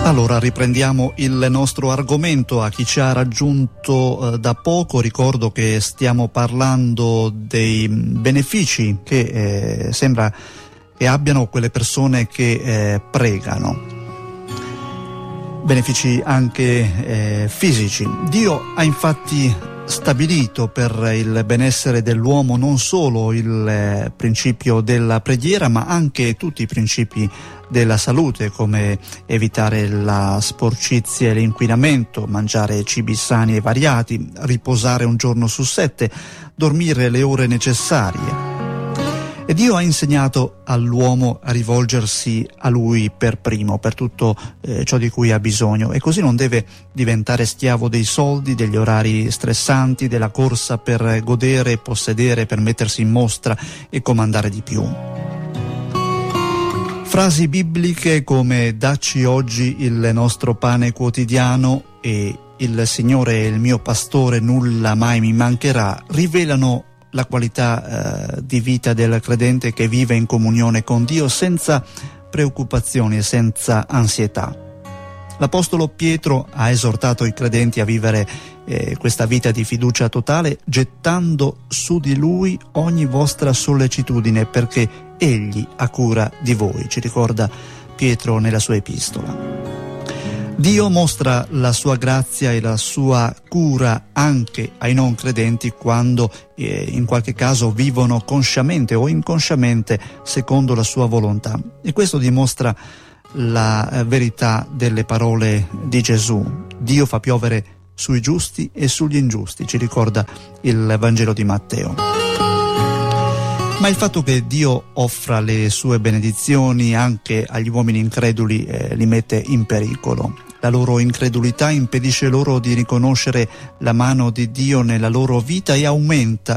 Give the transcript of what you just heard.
Allora riprendiamo il nostro argomento. A chi ci ha raggiunto da poco, ricordo che stiamo parlando dei benefici che sembra che abbiano quelle persone che pregano, benefici anche fisici. Dio ha infatti stabilito per il benessere dell'uomo non solo il principio della preghiera, ma anche tutti i principi della salute, come evitare la sporcizia e l'inquinamento, mangiare cibi sani e variati, riposare un giorno su 7, dormire le ore necessarie. E Dio ha insegnato all'uomo a rivolgersi a Lui per primo, per tutto ciò di cui ha bisogno, e così non deve diventare schiavo dei soldi, degli orari stressanti, della corsa per godere, possedere, per mettersi in mostra e comandare di più. Frasi bibliche come «Dacci oggi il nostro pane quotidiano» e «Il Signore è il mio pastore, nulla mai mi mancherà» rivelano la qualità di vita del credente che vive in comunione con Dio senza preoccupazioni e senza ansietà. L'Apostolo Pietro ha esortato i credenti a vivere questa vita di fiducia totale, gettando su di Lui ogni vostra sollecitudine, perché Egli ha cura di voi, ci ricorda Pietro nella sua epistola. Dio mostra la sua grazia e la sua cura anche ai non credenti quando in qualche caso vivono consciamente o inconsciamente secondo la sua volontà. E questo dimostra la verità delle parole di Gesù. Dio fa piovere sui giusti e sugli ingiusti, ci ricorda il Vangelo di Matteo. Ma il fatto che Dio offra le sue benedizioni anche agli uomini increduli li mette in pericolo. La loro incredulità impedisce loro di riconoscere la mano di Dio nella loro vita e aumenta